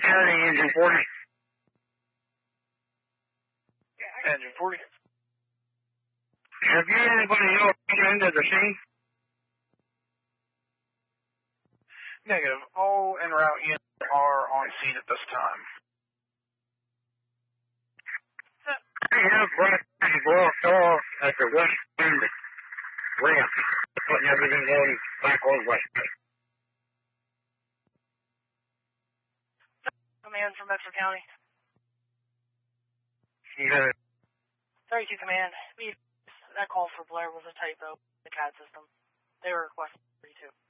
County, Engine 40. Engine 40. Have you anybody else come into the scene? Negative. All en route units are on scene at this time. I have blocked off at the west end ramp, putting everything going back on west. Command from Metro County. Yeah. 32 Command. That call for Blair was a typo. The CAD system. They were requesting 32.